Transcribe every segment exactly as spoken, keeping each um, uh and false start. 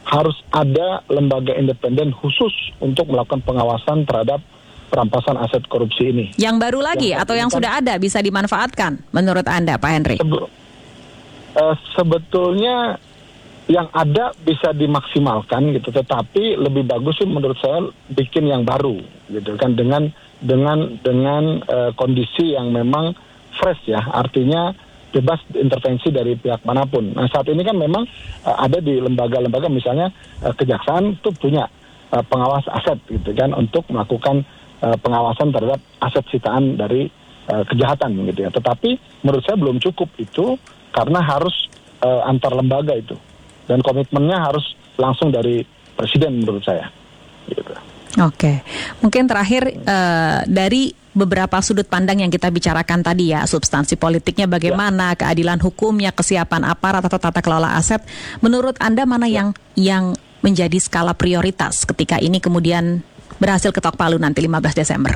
harus ada lembaga independen khusus untuk melakukan pengawasan terhadap perampasan aset korupsi ini. Yang baru lagi yang atau yang kan, sudah ada bisa dimanfaatkan menurut Anda, Pak Henry? Sebe- uh, sebetulnya yang ada bisa dimaksimalkan gitu, tetapi lebih bagus sih menurut saya bikin yang baru gitu kan, dengan dengan dengan uh, kondisi yang memang fresh ya, artinya bebas intervensi dari pihak manapun. Nah saat ini kan memang uh, ada di lembaga-lembaga, misalnya uh, kejaksaan itu punya uh, pengawas aset gitu kan, untuk melakukan uh, pengawasan terhadap aset sitaan dari uh, kejahatan gitu ya. Tetapi menurut saya belum cukup itu, karena harus uh, antar lembaga itu, dan komitmennya harus langsung dari presiden menurut saya gitu. Oke, mungkin terakhir uh, dari beberapa sudut pandang yang kita bicarakan tadi ya, substansi politiknya bagaimana, ya. Keadilan hukumnya, kesiapan aparat atau tata kelola aset, menurut Anda mana ya. yang yang menjadi skala prioritas ketika ini kemudian berhasil ketok palu nanti lima belas Desember?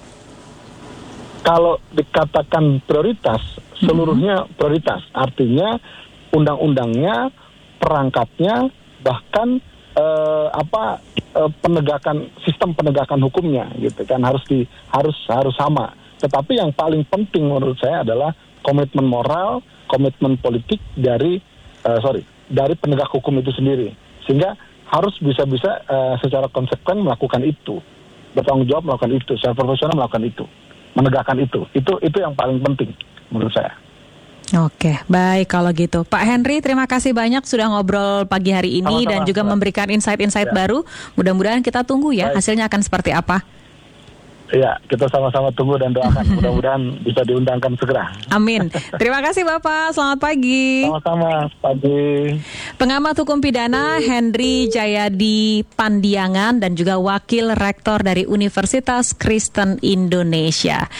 Kalau dikatakan prioritas, seluruhnya mm-hmm. prioritas, artinya undang-undangnya, perangkatnya, bahkan eh, apa eh, penegakan sistem penegakan hukumnya gitu kan, harus di harus harus sama. Tetapi yang paling penting menurut saya adalah komitmen moral, komitmen politik dari eh, sorry dari penegak hukum itu sendiri, sehingga harus bisa-bisa eh, secara konsekuen melakukan itu, bertanggung jawab melakukan itu, secara profesional melakukan itu, menegakkan itu. Itu itu yang paling penting menurut saya. Oke, baik kalau gitu. Pak Henry, terima kasih banyak sudah ngobrol pagi hari ini. Sama-sama, dan juga sama. memberikan insight-insight ya. baru. Mudah-mudahan kita tunggu ya, baik. hasilnya akan seperti apa. Iya, kita sama-sama tunggu dan doakan. Mudah-mudahan bisa diundangkan segera. Amin. Terima kasih Bapak, selamat pagi. Sama-sama, pagi. Pengamat hukum pidana Henry Jayadi Pandiangan dan juga Wakil Rektor dari Universitas Kristen Indonesia.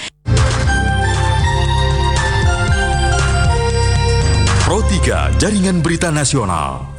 Pro tiga Jaringan Berita Nasional.